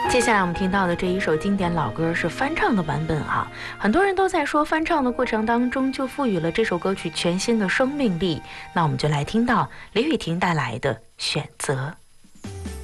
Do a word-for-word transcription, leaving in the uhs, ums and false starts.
接下来我们听到的这一首经典老歌是翻唱的版本啊，很多人都在说翻唱的过程当中就赋予了这首歌曲全新的生命力。那我们就来听到李雨婷带来的《选择》。